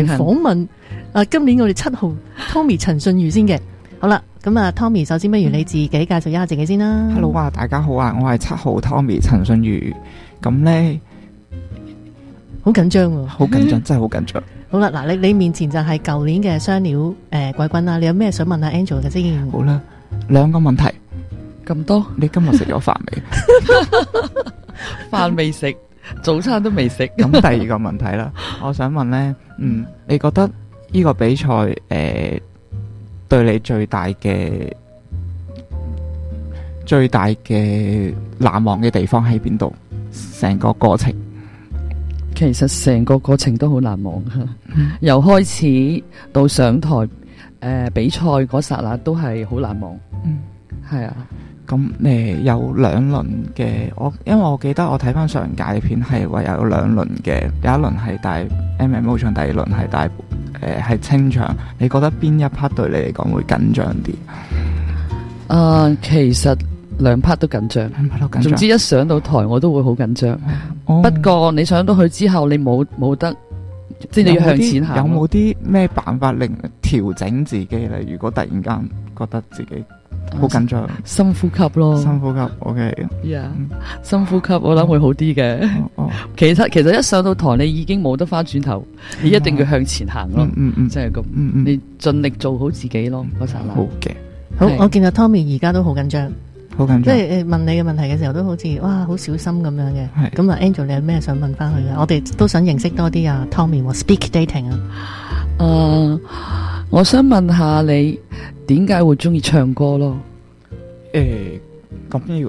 係訪問今年我哋7號 Tommy 陳信妤先嘅。好啦，咁啊 Tommy 首先不如你自己介紹一下自己先啦。 Hello 啊，大家好啊，我係7號 Tommy 陳信妤。咁咧好緊張喎， 好緊張，真係好緊張。 好啦，嗱，你面前就係舊年嘅雙料季軍啦，你有咩想問下 Angel 嘅先？ 好啦，2個問題。 咁多？ 你今日食咗飯未？ 飯未食，早餐都未食。 咁第2個問題啦，我想問咧，你覺得呢個比賽對你最大嘅難忘嘅地方喺邊度？成個過程， 其實成個過程都好難忘，由開始到上台比賽嗰剎那都係好難忘。係啊。 咁有2輪嘅，因為我記得我睇翻上屆片係話有2輪嘅，有一輪係帶 MMO 場，第2輪係帶係清場。你覺得邊一 part 對你嚟講會緊張啲？ 其實2 part 都緊張，總之一上到台我都會好緊張。不過你上到去之後，你冇得，即係你要向前行。 有冇啲咩辦法令調整自己咧？如果突然間覺得自己好緊張， 深呼吸咯。 深呼吸 ，OK。 深呼吸，我諗會好啲嘅。其實一上到台，你已經冇得翻轉頭，你一定要向前行咯。即係咁。你盡力做好自己咯，嗰剎那。 好嘅。 好，我見到 Tommy 而家都好緊張， 好緊張。 即係問你嘅問題嘅時候，都好似哇好小心咁樣嘅。咁啊 ，Angel 你有咩想問翻佢嘅？我哋都想認識多啲啊 ，Tommy 和 Speak Dating 啊。 我想問下你點解會中意唱歌咯？ 咁要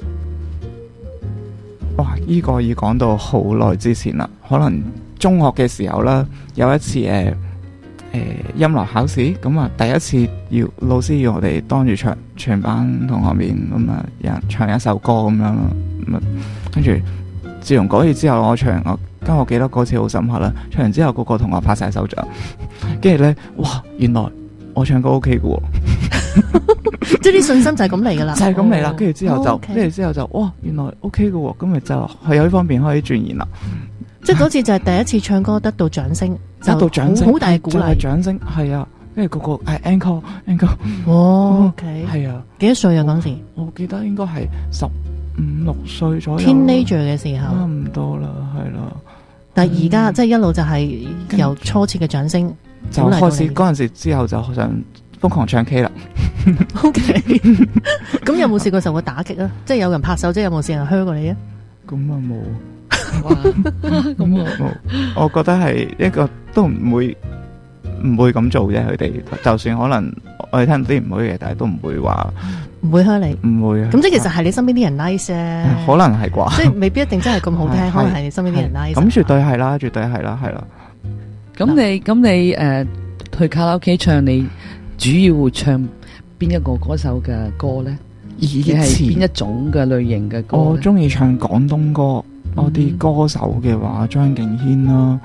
哇，呢個要講到好耐之前啦，可能中學嘅時候啦，有一次音樂考試，咁啊第一次老師要我哋當住全班同學面咁啊，有人唱一首歌咁樣咯，咁啊跟住自從嗰次之後，我記得嗰次好深刻啦。唱完之後，個同學拍晒手掌，跟住咧，哇！原來我唱歌 OK 嘅喎， 即係啲信心就係咁嚟噶啦， 就係咁嚟啦。跟住之後就，哇！原來 OK 嘅喎，咁咪就係有呢方面可以鑽研啦。 即係嗰次就係第一次唱歌得到掌聲， 得到掌聲， 好大鼓勵， 掌聲係啊。跟住個係 encore。 OK， 係啊。 幾多歲啊嗰時？ 我記得應該係15、16歲左右 ，teenager 嘅時候， 差唔多啦，係啦。 但係而家即係一路就係由初次嘅掌聲， 就開始嗰陣時之後就想瘋狂唱 K 啦。 OK，咁有冇試過受過打擊啊？即係有人拍手，即係有冇試人噓過你啊？ 咁啊冇。咁啊冇。我覺得係一個都唔會咁做啫。佢哋就算可能我哋聽到啲唔好嘅嘢，但係都唔會話唔會噓你，唔會啊。 咁即係其實係你身邊啲人 nice 啫， 可能係啩， 即係未必一定真係咁好聽，可能係你身邊啲人 nice。 咁絕對係啦，絕對係啦，係啦。 咁你去卡拉 OK 唱，你主要會唱邊一個歌手嘅歌咧？ 以前係邊一種嘅類型嘅歌？ 我中意唱廣東歌，我啲歌手嘅話，張敬軒啦，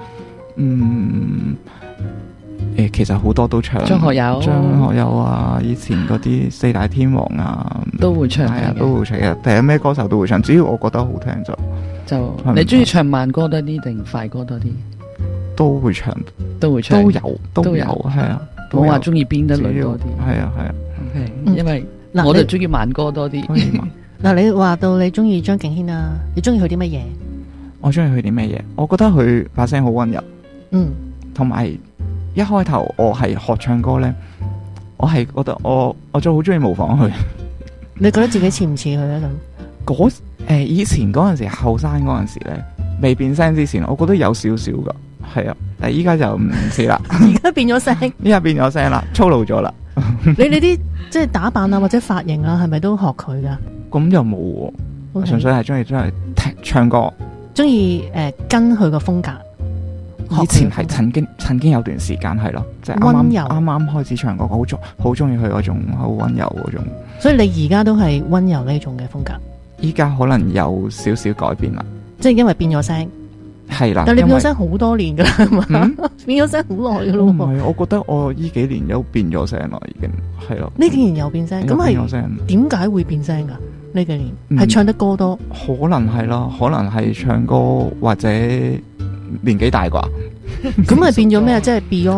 其實好多都唱。張學友啊，以前嗰啲4大天王啊， 都會唱， 係啊，都會唱嘅。第一咩歌手都會唱，只要我覺得好聽就。 你中意唱慢歌多啲定快歌多啲？ 都會唱， 都有， 係啊。 我話中意邊一類多啲？ 係啊。 OK，因為我就中意慢歌多啲。 嗱，你話到你中意張敬軒啊，你中意佢啲乜嘢？ 我中意佢啲乜嘢？我覺得佢把聲好溫柔。同埋一開頭我係學唱歌咧，我係覺得我就好中意模仿佢。你覺得自己似唔似佢咧咁？以前嗰陣時後生嗰陣時咧，未變聲之前，我覺得有少少噶，係啊，但係依家就唔似啦。 而家變咗聲， 依家變咗聲啦，粗魯咗啦。 你啲即係打扮啊，或者髮型啊，係咪都學佢噶？ 咁又冇喎，純粹係中意聽唱歌，中意跟佢個風格。 以前係曾經有段時間係咯，即係啱啱開始唱歌，好中意佢嗰種好溫柔嗰種。所以你而家都係溫柔呢種嘅風格？依家可能有少少改變啦，即係因為變咗聲。係啦，但係你變咗聲好多年噶啦，係嘛？變咗聲好耐噶咯。唔係，我覺得我呢幾年都變咗聲啦，已經係咯。呢幾年又變聲，咁係點解會變聲噶？呢幾年係唱得歌多，可能係咯，可能係唱歌或者年紀大啩。咁係變咗咩？即係 Beyond。